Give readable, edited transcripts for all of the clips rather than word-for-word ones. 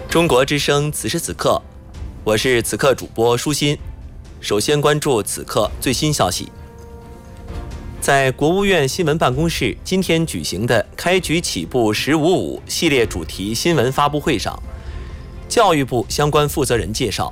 中国之声此时此刻，我是此刻主播舒心。首先关注此刻最新消息。在国务院新闻办公室今天举行的开局起步“1055”系列主题新闻发布会上，教育部相关负责人介绍，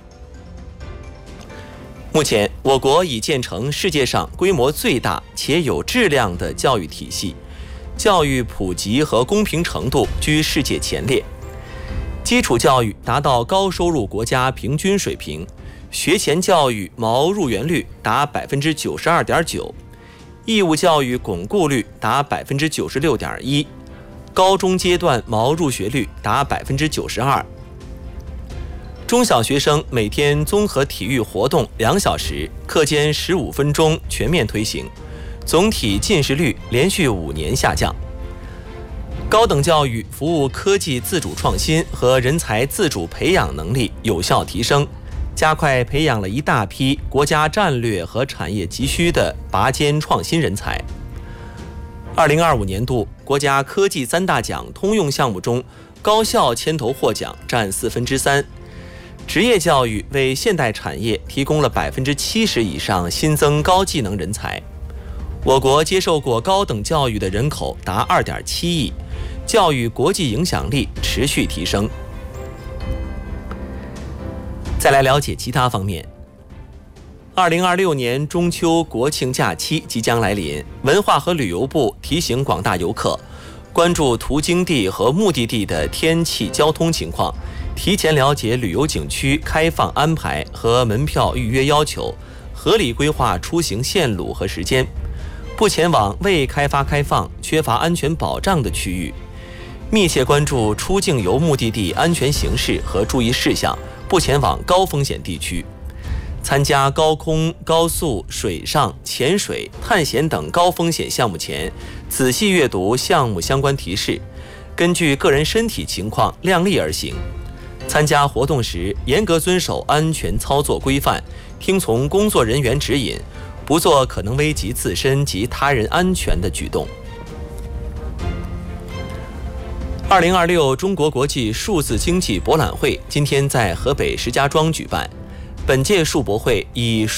目前我国已建成世界上规模最大且有质量的教育体系，教育普及和公平程度居世界前列。基础教育达到高收入国家平均水平，学前教育毛入园率达 92.9%， 义务教育巩固率达 96.1%， 高中阶段毛入学率达 92%。 中小学生每天综合体育活动2小时，课间15分钟全面推行，总体近视率连续5年下降。高等教育服务科技自主创新和人才自主培养能力有效提升，加快培养了一大批国家战略和产业急需的拔尖创新人才。2025年度国家科技3大奖通用项目中，高校牵头获奖占3%，职业教育为现代产业提供了70%以上新增高技能人才。我国接受过高等教育的人口达2.7亿，教育国际影响力持续提升。再来了解其他方面。2026年中秋国庆假期即将来临，文化和旅游部提醒广大游客，关注途经地和目的地的天气交通情况，提前了解旅游景区开放安排和门票预约要求，合理规划出行线路和时间，不前往未开发开放、缺乏安全保障的区域，密切关注出境游目的地安全形势和注意事项，不前往高风险地区。参加高空、高速、水上、潜水、探险等高风险项目前，仔细阅读项目相关提示，根据个人身体情况量力而行。参加活动时，严格遵守安全操作规范，听从工作人员指引，不做可能危及自身及他人安全的举动。2026中国国际数字经济博览会今天在河北石家庄举办。本届数博会以